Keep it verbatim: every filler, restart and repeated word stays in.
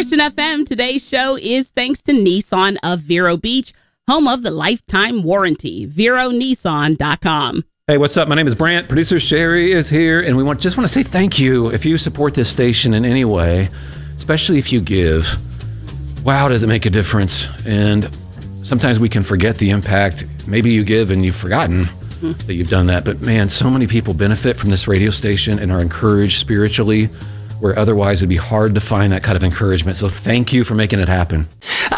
Christian F M. Today's show is thanks to Nissan of Vero Beach, home of the lifetime warranty. Vero Nissan dot com. Hey, what's up? My name is Brant. Producer Sherry is here, and we want just want to say thank you. If you support this station in any way, especially if you give, wow, does it make a difference? And sometimes we can forget the impact. Maybe you give and you've forgotten mm-hmm. that you've done that. But man, so many people benefit from this radio station and are encouraged spiritually, where otherwise it'd be hard to find that kind of encouragement. So thank you for making it happen.